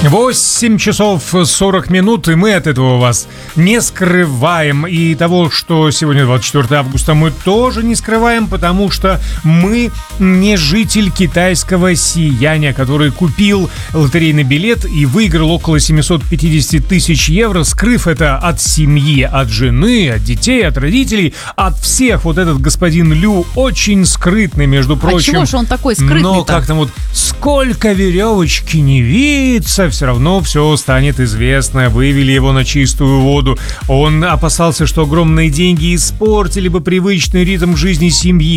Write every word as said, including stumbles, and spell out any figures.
восемь часов сорок минут, и мы от этого вас не скрываем. И того, что сегодня двадцать четвёртое августа, мы тоже не скрываем, потому что мы не житель китайского сияния, который купил лотерейный билет и выиграл около семьсот пятьдесят тысяч евро, скрыв это от семьи, от жены, от детей, от родителей, от всех. Вот этот господин Лю очень скрытный, между прочим. А чего же он такой скрытный-то? Но как там вот сколько веревочки не виться, все равно все станет известно. Вывели его на чистую воду. Он опасался, что огромные деньги испортили бы привычный ритм жизни семьи.